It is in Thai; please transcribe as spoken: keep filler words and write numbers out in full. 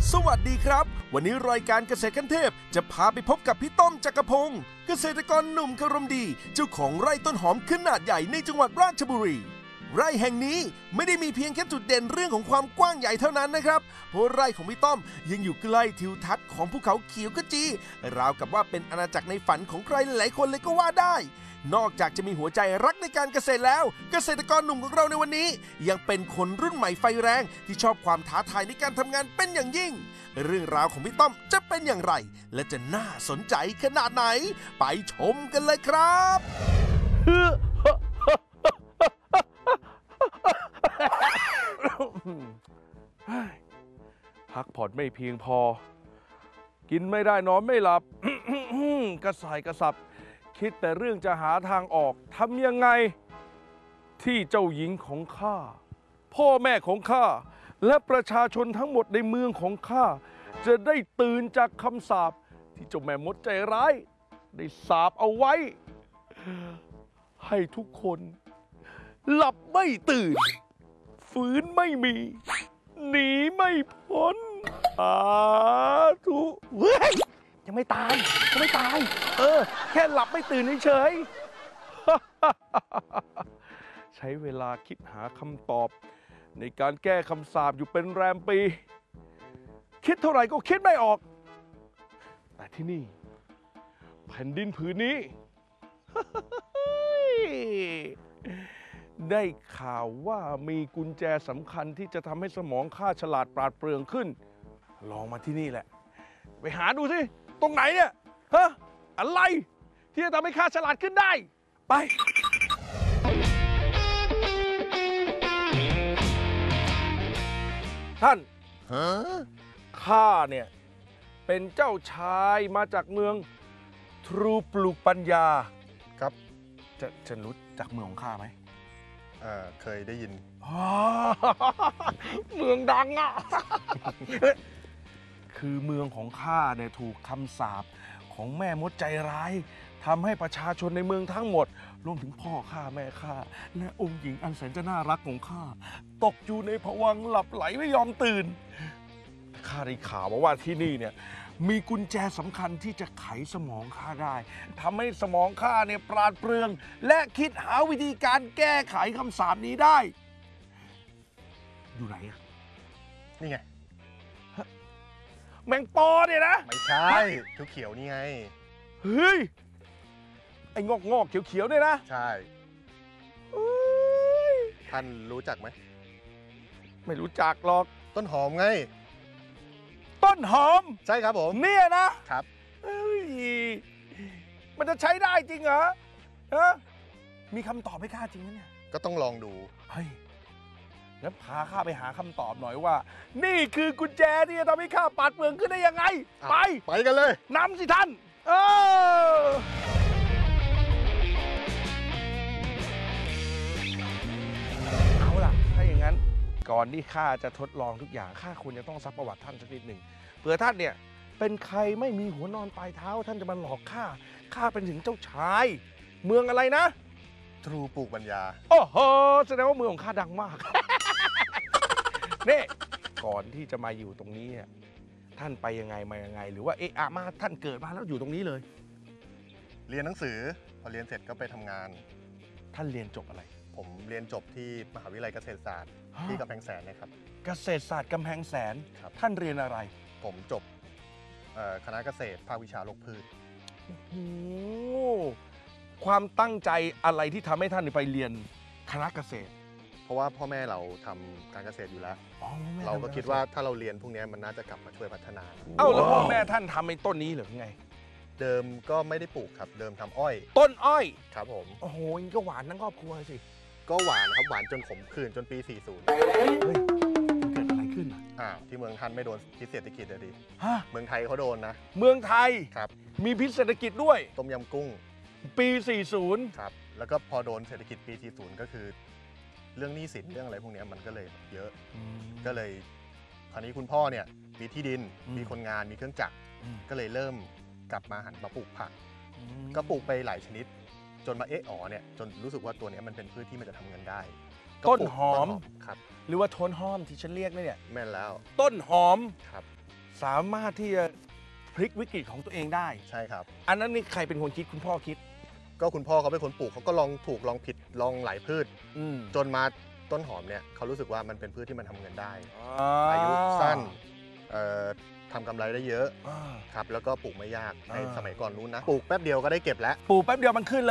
สวัสดีครับวันนี้รายการเกษตรขั้นเทพจะพาไปพบกับพี่ต้อมจักรพงศ์เกษตรกรหนุ่มคารมดีเจ้าของไร่ต้นหอมขนาดใหญ่ในจังหวัดราชบุรีไร่แห่งนี้ไม่ได้มีเพียงแค่จุดเด่นเรื่องของความกว้างใหญ่เท่านั้นนะครับเพราะไร่ของพี่ต้อมยังอยู่ใกล้ทิวทัศน์ของภูเขาเขียวขจีราวกับว่าเป็นอาณาจักรในฝันของใครหลายคนเลยก็ว่าได้นอกจากจะมีหัวใจรักในการเกษตรแล้วเกษตรกรหนุ่มของเราในวันนี้ยังเป็นคนรุ่นใหม่ไฟแรงที่ชอบความท้าทายในการทำงานเป็นอย่างยิ่งเรื่องราวของพี่ต้อมจะเป็นอย่างไรและจะน่าสนใจขนาดไหนไปชมกันเลยครับพักผ่อนไม่เพียงพอกินไม่ได้นอนไม่หลับ กระสายกระสับคิดแต่เรื่องจะหาทางออกทำยังไงที่เจ้าหญิงของข้าพ่อแม่ของข้าและประชาชนทั้งหมดในเมืองของข้าจะได้ตื่นจากคำสาปที่เจ้าแม่มดใจร้ายได้สาปเอาไว้ให้ทุกคนหลับไม่ตื่นฟื้นไม่มีหนีไม่พ้นสาธุเว้ยยังไม่ตายยังไม่ตายเออแค่หลับไม่ตื่นเฉยใช้เวลาคิดหาคำตอบในการแก้คำสาปอยู่เป็นแรมปีคิดเท่าไหร่ก็คิดไม่ออกแต่ที่นี่แผ่นดินผืนนี้ ได้ข่าวว่ามีกุญแจสำคัญที่จะทำให้สมองข้าฉลาดปราดเปรื่องขึ้นลองมาที่นี่แหละไปหาดูสิตรงไหนเนี่ยฮะอะไรที่จะทำให้ข้าฉลาดขึ้นได้ไปท่านข้าเนี่ยเป็นเจ้าชายมาจากเมืองทรูปลูกปัญญาครับจะจะรู้จักเมืองของข้าไหมเอ่อเคยได้ยินเมืองดังอ่ะ คือเมืองของข้าเนี่ยถูกคำสาปของแม่มดใจร้ายทำให้ประชาชนในเมืองทั้งหมดรวมถึงพ่อข้าแม่ข้าและองค์หญิงอันแสนจะน่ารักของข้าตกอยู่ในภวังค์หลับไหลไม่ยอมตื่นข้าได้ข่าวมาว่าที่นี่เนี่ยมีกุญแจสำคัญที่จะไขสมองข้าได้ทำให้สมองข้าเนี่ยปราดเปรื่องและคิดหาวิธีการแก้ไขคำสาปนี้ได้อยู่ไหนอะนี่ไงแมงปอเนี่ยนะไม่ใช่เขียวๆนี่ไงเฮ้ยไอ้งอกงอกเขียวๆเนี่ยนะใช่ท่านรู้จักไหมไม่รู้จักหรอกต้นหอมไงต้นหอมใช่ครับผมเนี่ยนะครับเฮ้ยมันจะใช้ได้จริงเหรอฮะมีคำตอบให้ข้าจริงไหมเนี่ยก็ต้องลองดูเฮ้ยงั้นพาข้าไปหาคำตอบหน่อยว่านี่คือกุญแจที่จะทำให้ข้าปราดเปรื่องขึ้นได้ยังไงไปไปกันเลยนำสิท่านเออเอาล่ะถ้าอย่างนั้นก่อนที่ข้าจะทดลองทุกอย่างข้าควรจะต้องซักประวัติท่านสักนิดหนึ่งเผื่อท่านเนี่ยเป็นใครไม่มีหัวนอนปลายเท้าท่านจะมาหลอกข้าข้าเป็นถึงเจ้าชายเมืองอะไรนะทรูปลูกปัญญาโอ้โหแสดงว่าเมืองของข้าดังมากนี่ก่อนที่จะมาอยู่ตรงนี้ท่านไปยังไงมายังไงหรือว่าเอะอะมาท่านเกิดมาแล้วอยู่ตรงนี้เลยเรียนหนังสือพอเรียนเสร็จก็ไปทำงานท่านเรียนจบอะไรผมเรียนจบที่มหาวิทยาลัยเกษตรศาสตร์ที่กำแพงแสนนะครับเกษตรศาสตร์กำแพงแสนท่านเรียนอะไรผมจบคณะเกษตรภาควิชาโรคพืชความตั้งใจอะไรที่ทำให้ท่านไปเรียนคณะเกษตรเพราะว่าพ่อแม่เราทำการเกษตรอยู่แล้วเราก็คิดว่าถ้าเราเรียนพวกนี้มันน่าจะกลับมาช่วยพัฒนาเอ้าแล้วพ่อแม่ท่านทำไอ้ต้นนี้หรือไงเดิมก็ไม่ได้ปลูกครับเดิมทำอ้อยต้นอ้อยครับผมโอ้โหก็หวานทั้งครอบครัวสิก็หวานครับหวานจนขมขื่นจนปีสี่สิบเฮ้ยเกิดอะไรขึ้นอ่าที่เมืองท่านไม่โดนพิษเศรษฐกิจเลยดิฮะเมืองไทยเขาโดนนะเมืองไทยครับมีพิษเศรษฐกิจด้วยต้มยำกุ้งปีสี่สิบครับแล้วก็พอโดนเศรษฐกิจปีสี่สิบก็คือเรื่องหนี้สินเรื่องอะไรพวกนี้มันก็เลยเยอะก็เลยคราวนี้คุณพ่อเนี่ยมีที่ดินมีคนงานมีเครื่องจักรก็เลยเริ่มกลับมาหันมาปลูกผักก็ปลูกไปหลายชนิดจนมาเอะอ๋อเนี่ยจนรู้สึกว่าตัวนี้มันเป็นพืชที่มันจะทำเงินได้ต้นหอมครับหรือว่าโทนหอมที่ฉันเรียกเนี่ยแม่นแล้วต้นหอมครับสามารถที่จะพลิกวิกฤตของตัวเองได้ใช่ครับอันนั้นนี่ใครเป็นคนคิดคุณพ่อคิดก็คุณพ่อเขาเป็นคนปลูกเขาก็ลองถูกลองผิดลองหลายพืชอืมจนมาต้นหอมเนี่ยเขารู้สึกว่ามันเป็นพืชที่มันทำเงินได้อาอายุสั้นเอ่อทำกำไรได้เยอะอ่าครับแล้วก็ปลูกไม่ยากในอ่าสมัยก่อนนู้นนะปลูกแป๊บเดียวก็ได้เก็บแล้วปลูกแป๊บเดียวมันขึ้นเลย